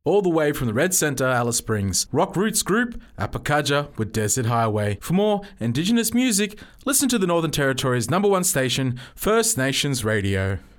all the way from the Red Centre, Alice Springs. Rock Roots Group, Apakaja with Desert Highway. For more Indigenous music, listen to the Northern Territory's #1 station, First Nations Radio.